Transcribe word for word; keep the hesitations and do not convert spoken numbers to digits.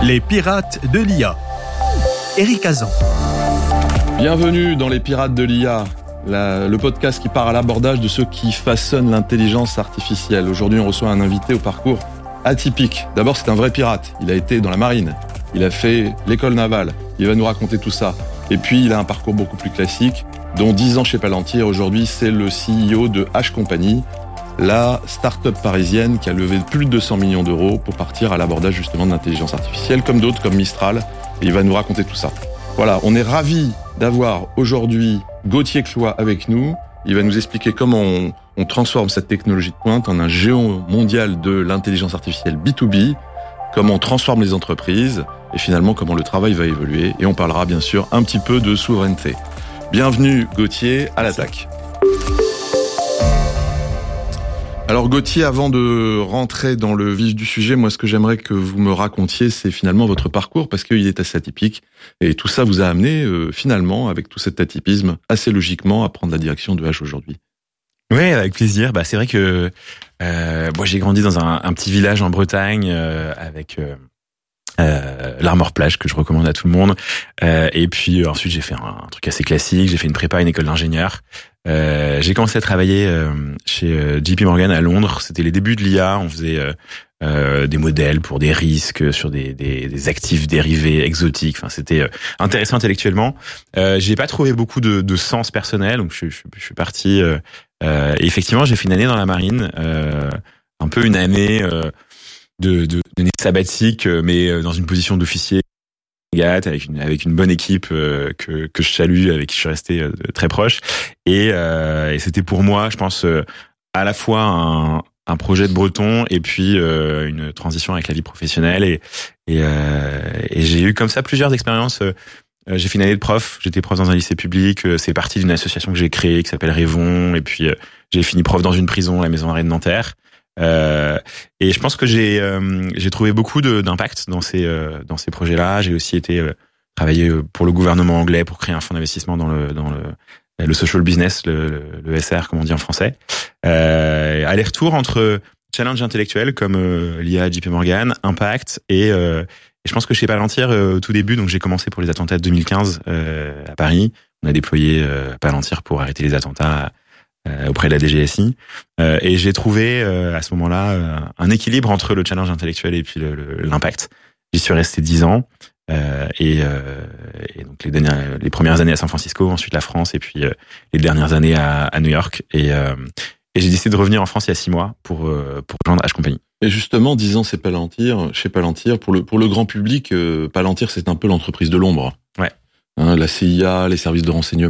Les pirates de l'I A. Éric Hazan. Bienvenue dans les pirates de l'I A, la, le podcast qui part à l'abordage de ceux qui façonnent l'intelligence artificielle. Aujourd'hui, on reçoit un invité au parcours atypique. D'abord, c'est un vrai pirate. Il a été dans la marine. Il a fait l'école navale. Il va nous raconter tout ça. Et puis, il a un parcours beaucoup plus classique, dont dix ans chez Palantir. Aujourd'hui, c'est le C E O de H Company, la start-up parisienne qui a levé plus de deux cents millions d'euros pour partir à l'abordage justement de l'intelligence artificielle, comme d'autres, comme Mistral. Et il va nous raconter tout ça. Voilà, on est ravis d'avoir aujourd'hui Gauthier Cloix avec nous. Il va nous expliquer comment on, on transforme cette technologie de pointe en un géant mondial de l'intelligence artificielle B deux B, comment on transforme les entreprises et finalement comment le travail va évoluer. Et on parlera bien sûr un petit peu de souveraineté. Bienvenue Gauthier, à l'attaque. Alors Gauthier, avant de rentrer dans le vif du sujet, moi ce que j'aimerais que vous me racontiez, c'est finalement votre parcours, parce qu'il est assez atypique. Et tout ça vous a amené euh, finalement, avec tout cet atypisme, assez logiquement à prendre la direction de H aujourd'hui. Oui, avec plaisir. Bah, c'est vrai que euh, moi j'ai grandi dans un, un petit village en Bretagne euh, avec euh, euh, l'Armor Plage que je recommande à tout le monde. Euh, et puis euh, ensuite j'ai fait un, un truc assez classique. J'ai fait une prépa à une école d'ingénieur. Euh, j'ai commencé à travailler euh, chez euh, J P Morgan à Londres. C'était les débuts de l'I A. On faisait euh, euh, des modèles pour des risques sur des, des, des actifs dérivés exotiques. Enfin, c'était euh, intéressant intellectuellement. Euh, j'ai pas trouvé beaucoup de, de sens personnel, donc je, je, je suis parti. Euh, euh, et effectivement, j'ai fait une année dans la marine, euh, un peu une année euh, de, de, de sabbatique, mais dans une position d'officier. Avec une avec une bonne équipe euh, que que je salue, avec qui je suis resté euh, très proche, et, euh, et c'était pour moi, je pense, euh, à la fois un un projet de breton et puis euh, une transition avec la vie professionnelle, et et, euh, et j'ai eu comme ça plusieurs expériences. Euh, j'ai fait une année de prof, j'étais prof dans un lycée public, euh, c'est parti d'une association que j'ai créée qui s'appelle Rêvons, et puis euh, j'ai fini prof dans une prison, la Maison d'arrêt de Nanterre. Euh, et je pense que j'ai euh, j'ai trouvé beaucoup de, d'impact dans ces euh, dans ces projets-là. J'ai aussi été euh, travailler pour le gouvernement anglais pour créer un fonds d'investissement dans le dans le le social business, le, le, le S R comme on dit en français. Euh, aller-retour entre challenge intellectuel comme euh, l'I A à J P Morgan, impact, et, euh, et je pense que chez Palantir euh, au tout début, donc j'ai commencé pour les attentats de deux mille quinze euh, à Paris. On a déployé euh, Palantir pour arrêter les attentats Euh, auprès de la D G S I, euh, et j'ai trouvé euh, à ce moment-là euh, un équilibre entre le challenge intellectuel et puis le, le, l'impact. J'y suis resté dix ans, euh, et, euh, et donc les dernières, les premières années à San Francisco, ensuite la France, et puis euh, les dernières années à, à New York. Et, euh, et j'ai décidé de revenir en France il y a six mois pour euh, pour rejoindre H Company. Et justement, dix ans c'est Palantir, chez Palantir, pour le pour le grand public, euh, Palantir c'est un peu l'entreprise de l'ombre. Ouais. Hein, la C I A, les services de renseignement,